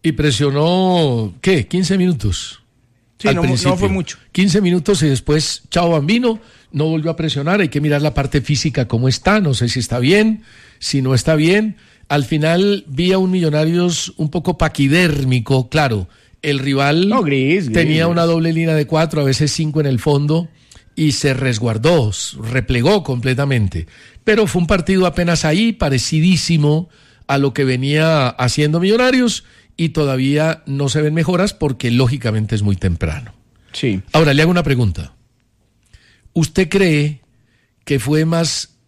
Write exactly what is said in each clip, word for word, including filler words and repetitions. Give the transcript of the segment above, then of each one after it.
Y presionó, ¿qué? quince minutos. Sí, no, no fue mucho. quince minutos y después, chao Bambino, no volvió a presionar. Hay que mirar la parte física, cómo está, no sé si está bien, si no está bien. Al final vi a un Millonarios un poco paquidérmico, claro. El rival no, gris, gris, tenía gris. una doble línea de cuatro, a veces cinco en el fondo, y se resguardó, replegó completamente. Pero fue un partido apenas ahí, parecidísimo a lo que venía haciendo Millonarios, y todavía no se ven mejoras porque lógicamente es muy temprano. Sí. Ahora, le hago una pregunta. ¿Usted cree que fue más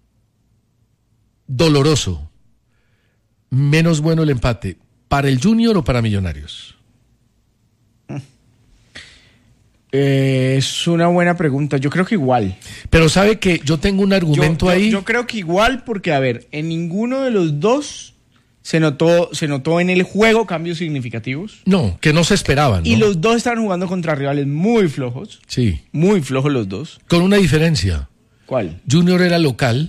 doloroso, menos bueno el empate, para el Junior o para Millonarios? Eh, es una buena pregunta. Yo creo que igual. Pero sabe que yo tengo un argumento yo, yo, ahí. Yo creo que igual porque, a ver, en ninguno de los dos se notó, se notó en el juego cambios significativos. No, que no se esperaban, ¿no? Y los dos estaban jugando contra rivales muy flojos. Sí. Muy flojos los dos. Con una diferencia. ¿Cuál? Junior era local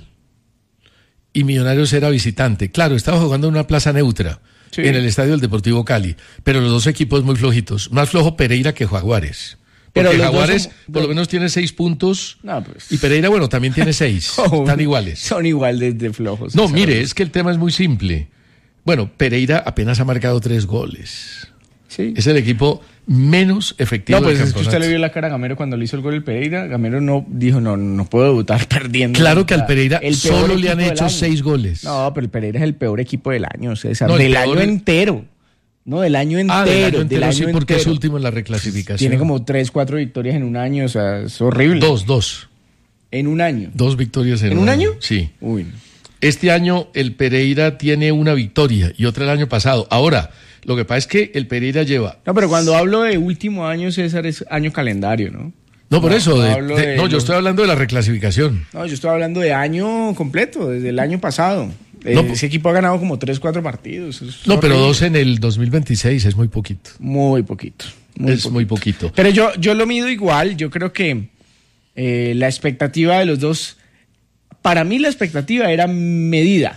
y Millonarios era visitante. Claro, estaba jugando en una plaza neutra, sí, en el estadio del Deportivo Cali, pero los dos equipos muy flojitos. Más flojo Pereira que Jaguares. Porque pero Jaguares son, por lo menos tiene seis puntos, no, pues. Y Pereira, bueno, también tiene seis. Oh, están iguales. Son igual de, de flojos. No, mire, es que el tema es muy simple. Bueno, Pereira apenas ha marcado tres goles. Sí. Es el equipo menos efectivo no, pues del es que usted le vio la cara a Gamero cuando le hizo el gol el Pereira. Gamero no dijo, no, no puedo debutar perdiendo. Claro que al Pereira solo le han hecho seis goles. No, pero el Pereira es el peor equipo del año, César. No, del peor... año entero. No, del año entero. Ah, del año entero, del año sí, entero. Porque es último en la reclasificación. Tiene como tres, cuatro victorias en un año, o sea, es horrible. Dos, dos. En un año. Dos victorias en, ¿En un un año. año? Sí. Uy. Este año el Pereira tiene una victoria y otra el año pasado. Ahora, lo que pasa es que el Pereira lleva... No, pero cuando hablo de último año, César, es año calendario, ¿no? No, por no, eso. De, no, de, de, no yo de... estoy hablando de la reclasificación. No, yo estoy hablando de año completo, desde el año pasado. No, eh, ese equipo ha ganado como tres, cuatro partidos. Es no, horrible. pero dos en el dos mil veintiséis es muy poquito. Muy poquito. Muy es poquito. muy poquito. Pero yo, yo lo mido igual. Yo creo que eh, la expectativa de los dos... Para mí la expectativa era medida.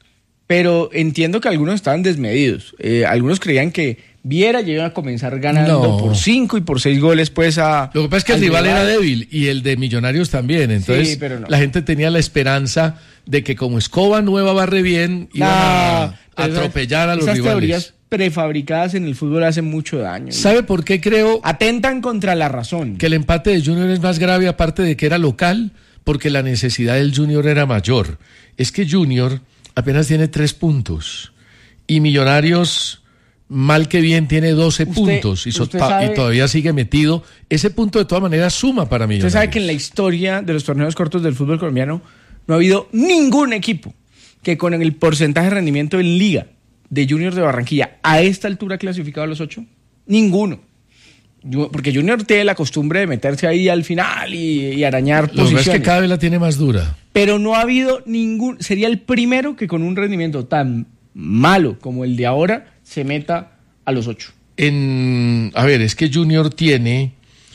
Pero entiendo que algunos estaban desmedidos. Eh, algunos creían que Viera ya iba a comenzar ganando no. por cinco y por seis goles, pues a... Lo que pasa es que el rival, rival era débil y el de Millonarios también. Entonces sí, pero no. la gente tenía la esperanza de que como Escoba Nueva barre bien, iban nah, a atropellar a los esas rivales. Teorías prefabricadas en el fútbol hacen mucho daño. ¿Sabe por qué creo? Atentan contra la razón. Que el empate de Junior es más grave, aparte de que era local, porque la necesidad del Junior era mayor. Es que Junior apenas tiene tres puntos y Millonarios, mal que bien, tiene doce usted, puntos y, so sabe, y todavía sigue metido. Ese punto de todas maneras suma para Millonarios. Usted sabe que en la historia de los torneos cortos del fútbol colombiano no ha habido ningún equipo que con el porcentaje de rendimiento en liga de Junior de Barranquilla a esta altura clasificado a los ocho. Ninguno. Porque Junior tiene la costumbre de meterse ahí al final y, y arañar Lo posiciones. Lo que es que cada vez la tiene más dura. Pero no ha habido ningún... Sería el primero que con un rendimiento tan malo como el de ahora se meta a los ocho. En, a ver, es que Junior tiene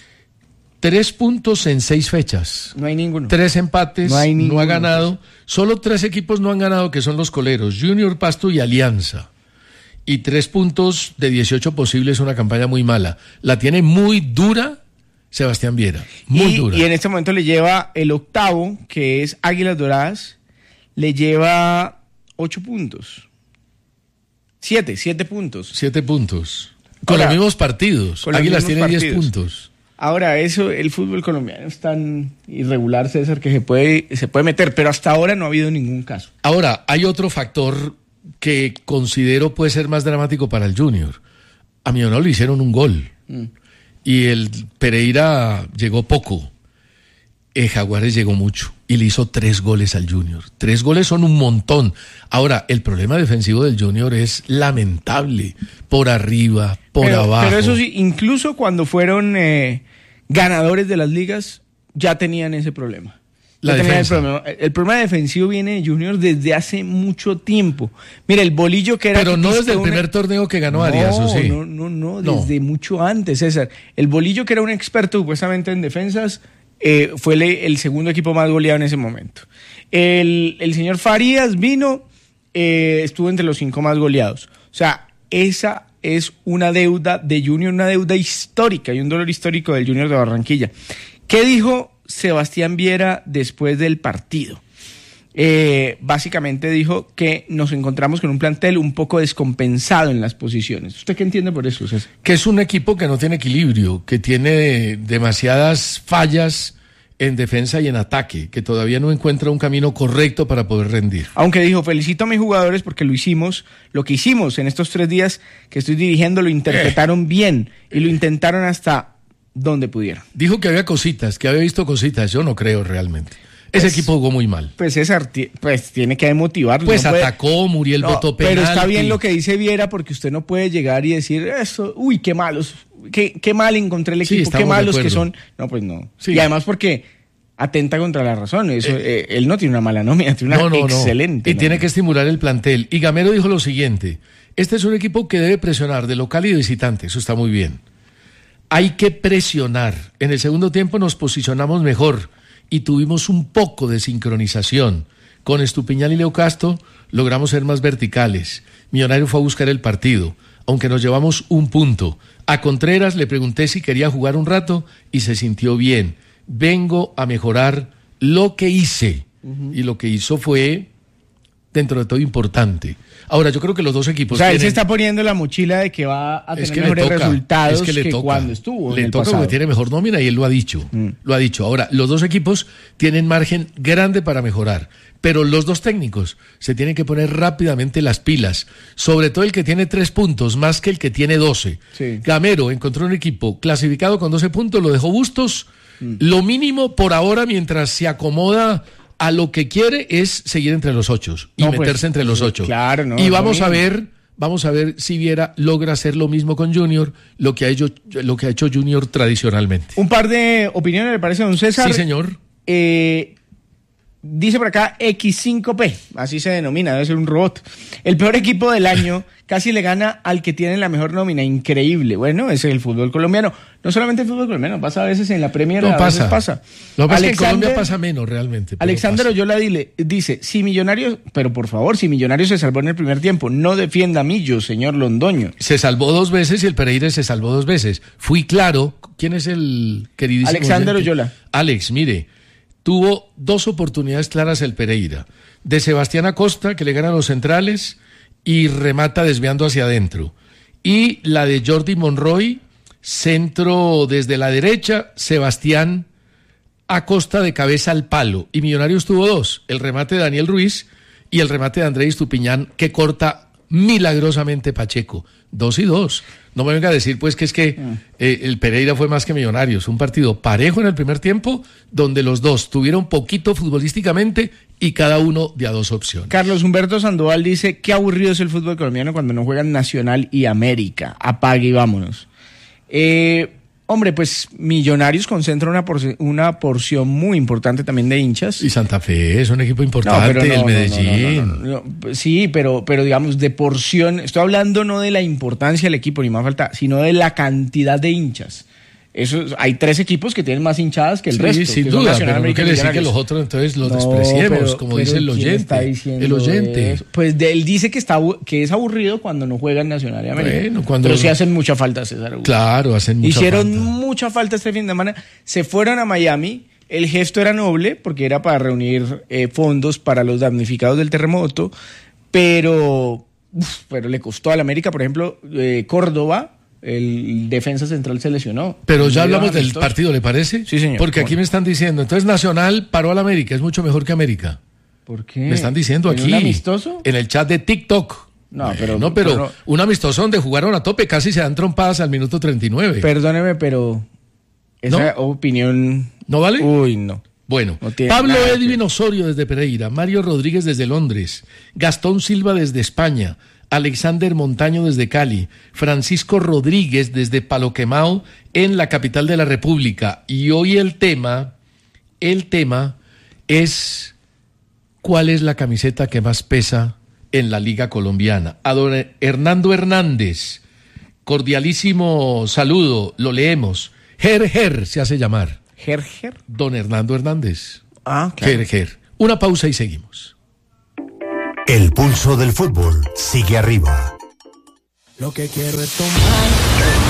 tres puntos en seis fechas. No hay ninguno. Tres empates, no, hay no ninguno, ha ganado. Pues. Solo tres equipos no han ganado, que son los coleros, Junior, Pasto y Alianza. Y tres puntos de dieciocho posibles, una campaña muy mala. La tiene muy dura Sebastián Viera, muy y, dura. Y en este momento le lleva el octavo, que es Águilas Doradas, le lleva ocho puntos. Siete, siete puntos. Siete puntos. Con Ahora, los mismos partidos. Con los Águilas mismos tiene partidos. diez puntos. Ahora, eso, el fútbol colombiano es tan irregular, César, que se puede, se puede meter, pero hasta ahora no ha habido ningún caso. Ahora, hay otro factor que considero puede ser más dramático para el Junior. A Millonarios le hicieron un gol. Mm. Y el Pereira llegó poco. El Jaguares llegó mucho y le hizo tres goles al Junior. Tres goles son un montón. Ahora, el problema defensivo del Junior es lamentable. Por arriba, por pero, abajo. Pero eso sí, incluso cuando fueron eh, ganadores de las ligas, ya tenían ese problema. La ya tenían defensa. El problema. el problema defensivo viene de Junior desde hace mucho tiempo. Mira, el bolillo que era... Pero no desde el una... primer torneo que ganó no, Arias, ¿o sí? No, no, no, desde no. mucho antes, César. El bolillo que era un experto supuestamente en defensas... Eh, fue el, el segundo equipo más goleado en ese momento. El, el señor Farías vino, eh, estuvo entre los cinco más goleados. O sea, esa, es una deuda de Junior, una deuda histórica y un dolor histórico del Junior de Barranquilla. ¿Qué dijo Sebastián Viera después del partido? Eh, básicamente dijo que nos encontramos con un plantel un poco descompensado en las posiciones. ¿Usted qué entiende por eso, César? Que es un equipo que no tiene equilibrio, que tiene demasiadas fallas en defensa y en ataque, que todavía no encuentra un camino correcto para poder rendir. Aunque dijo, felicito a mis jugadores porque lo hicimos, lo que hicimos en estos tres días que estoy dirigiendo lo interpretaron eh. bien y lo intentaron hasta donde pudieron. Dijo que había cositas, que había visto cositas, yo no creo realmente. Ese pues, equipo jugó muy mal. Pues César, pues tiene que motivarlo. Pues no atacó, puede... Muriel no, botó penalti. Pero está bien lo que dice Viera, porque usted no puede llegar y decir, eso, uy, qué malos, qué, qué mal encontré el equipo, sí, qué malos que son. No, pues no. Sí. Y además porque atenta contra la razón. Eso, eh, eh, él no tiene una mala nómina, tiene una no, no, excelente. No. Y nómina. Tiene que estimular el plantel. Y Gamero dijo lo siguiente, este es un equipo que debe presionar de local y de visitante, eso está muy bien. Hay que presionar. En el segundo tiempo nos posicionamos mejor y tuvimos un poco de sincronización. Con Estupiñán y Leo Castro logramos ser más verticales. Millonario fue a buscar el partido, aunque nos llevamos un punto. A Contreras le pregunté si quería jugar un rato y se sintió bien. Vengo a mejorar lo que hice. Uh-huh. Y lo que hizo fue, dentro de todo, importante. Ahora, yo creo que los dos equipos... O sea, tienen... él se está poniendo la mochila de que va a tener es que mejores toca, resultados es que, le que toca, cuando estuvo Le en el toca pasado. Porque tiene mejor nómina y él lo ha dicho. Mm. Lo ha dicho. Ahora, los dos equipos tienen margen grande para mejorar, pero los dos técnicos se tienen que poner rápidamente las pilas, sobre todo el que tiene tres puntos, más que el que tiene doce. Sí. Gamero encontró un equipo clasificado con doce puntos, lo dejó Bustos. Mm. Lo mínimo por ahora, mientras se acomoda... a lo que quiere es seguir entre los ocho y no, meterse pues, entre los ocho. Sí, claro, no, y vamos a ver, vamos a ver si Viera logra hacer lo mismo con Junior, lo que ha hecho, lo que ha hecho Junior tradicionalmente. Un par de opiniones, ¿le parece, don César? Sí, señor. Eh, dice por acá equis cinco pe, así se denomina, debe ser un robot. El peor equipo del año casi le gana al que tiene la mejor nómina, increíble. Bueno, ese es el fútbol colombiano. No solamente el fútbol colombiano, pasa a veces en la Premier, no a pasa. veces pasa. Lo que pasa es que en Colombia pasa menos realmente. Alexander Oyola dile, dice, si Millonarios, pero por favor, si Millonarios se salvó en el primer tiempo, no defienda a Millo, señor Londoño. Se salvó dos veces y el Pereira se salvó dos veces. Fui claro. ¿Quién es el queridísimo? Alexander Oyola. Alex, mire, tuvo dos oportunidades claras el Pereira. De Sebastián Acosta, que le gana a los centrales y remata desviando hacia adentro. Y la de Jordi Monroy, centro desde la derecha, Sebastián Acosta de cabeza al palo. Y Millonarios tuvo dos, el remate de Daniel Ruiz y el remate de Andrés Estupiñán, que corta milagrosamente Pacheco. Dos y dos. No me venga a decir pues que es que eh, el Pereira fue más que Millonarios. Un partido parejo en el primer tiempo, donde los dos tuvieron poquito futbolísticamente y cada uno de a dos opciones. Carlos Humberto Sandoval dice, qué aburrido es el fútbol colombiano cuando no juegan Nacional y América. Apague y vámonos. Eh, hombre, pues Millonarios concentra una, por- una porción muy importante también de hinchas. Y Santa Fe es un equipo importante, no, no, el Medellín. No, no, no, no, no. Sí, pero, pero digamos, de porción, estoy hablando no de la importancia del equipo, ni más falta, sino de la cantidad de hinchas. Eso, hay tres equipos que tienen más hinchadas que el sí, resto. sin que duda, Nacional, pero no quiere decir que los otros entonces los no, despreciemos, pero, como pero dice el oyente. El oyente. Eso? Pues de, él dice que está que es aburrido cuando no juegan Nacional y América. Bueno, cuando pero sí hacen mucha falta, César. Claro, hacen mucha Hicieron falta. mucha falta este fin de semana. Se fueron a Miami. El gesto era noble porque era para reunir eh, fondos para los damnificados del terremoto, pero, uf, pero le costó al América, por ejemplo, eh, Córdoba. El defensa central se lesionó. Pero ya hablamos del partido, ¿le parece? Sí, señor. Porque aquí me están diciendo, entonces Nacional paró al América, es mucho mejor que América. ¿Por qué? Me están diciendo aquí. ¿Un amistoso? En el chat de TikTok. No, pero... No, pero, pero un amistoso donde jugaron a tope, casi se dan trompadas al minuto treinta y nueve. Perdóneme, pero esa ¿no? opinión... ¿No vale? Uy, no. Bueno, no Pablo Edwin Osorio desde Pereira, Mario Rodríguez desde Londres, Gastón Silva desde España, Alexander Montaño desde Cali, Francisco Rodríguez desde Paloquemao en la capital de la República. Y hoy el tema, el tema es ¿cuál es la camiseta que más pesa en la Liga Colombiana? A don Hernando Hernández, cordialísimo saludo, lo leemos. Ger Ger se hace llamar. Ger Ger. Don Hernando Hernández. Ah, claro. Ger Ger. Una pausa y seguimos. El pulso del fútbol sigue arriba. Lo que quiero es tomar.